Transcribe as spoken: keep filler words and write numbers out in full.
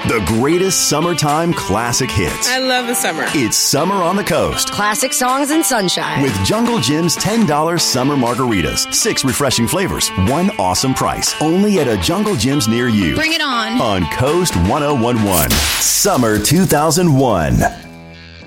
The greatest summertime classic hits. I love the summer. It's Summer on the Coast. Classic songs and sunshine. With Jungle Jim's ten dollars summer margaritas. Six refreshing flavors. One awesome price. Only at a Jungle Jim's near you. Bring it on. On Coast ten eleven. Summer two thousand one.